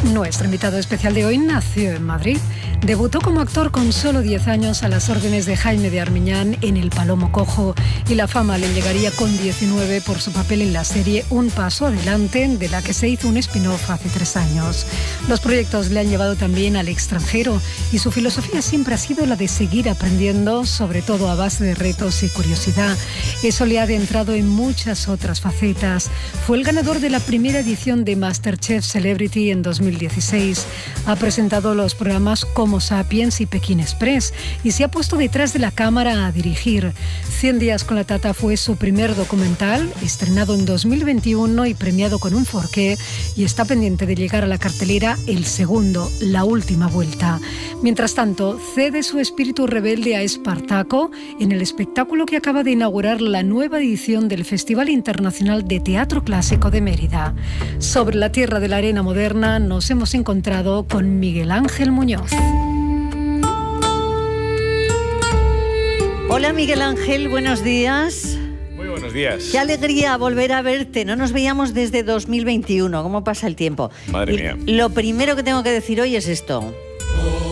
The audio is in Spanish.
Nuestro invitado especial de hoy nació en Madrid. Debutó como actor con solo 10 años a las órdenes de Jaime de Armiñán en El Palomo Cojo, y la fama le llegaría con 19 por su papel en la serie Un Paso Adelante, de la que se hizo un spin-off hace 3 años. Los proyectos le han llevado también al extranjero y su filosofía siempre ha sido la de seguir aprendiendo, sobre todo a base de retos y curiosidad. Eso le ha adentrado en muchas otras facetas. Fue el ganador de la primera edición de MasterChef Celebrity en 2016. Ha presentado los programas Homo Sapiens y Pekín Express y se ha puesto detrás de la cámara a dirigir. 100 días con la Tata fue su primer documental, estrenado en 2021 y premiado con un Forqué, y está pendiente de llegar a la cartelera el segundo, La Última Vuelta. Mientras tanto, cede su espíritu rebelde a Espartaco en el espectáculo que acaba de inaugurar la nueva edición del Festival Internacional de Teatro Clásico de Mérida. Sobre la tierra de la arena moderna nos hemos encontrado con Miguel Ángel Muñoz. Hola Miguel Ángel, buenos días. Muy buenos días. Qué alegría volver a verte. No nos veíamos desde 2021. ¿Cómo pasa el tiempo? Madre mía. Lo primero que tengo que decir hoy es esto.